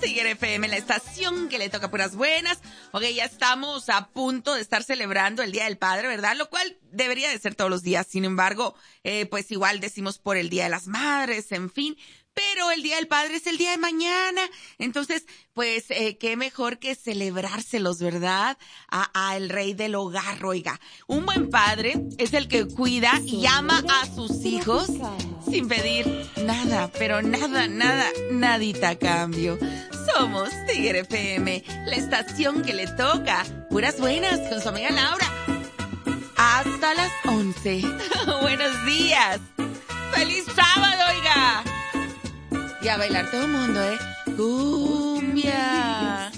Tigre FM, la estación que le toca puras buenas. Ok, ya estamos a punto de estar celebrando el Día del Padre, ¿verdad? Lo cual debería de ser todos los días. Sin embargo, pues igual decimos por el Día de las Madres, en fin. Pero el Día del Padre es el día de mañana. Entonces, pues, qué mejor que celebrárselos, ¿verdad? A el rey del hogar, oiga. Un buen padre es el que cuida y ama a sus hijos sin pedir nada, pero nada, nadita a cambio. Somos Tigre FM, la estación que le toca puras buenas con su amiga Laura. Hasta las 11. Buenos días. ¡Feliz sábado, oiga! Y a bailar todo el mundo, ¿eh? ¡Cumbia!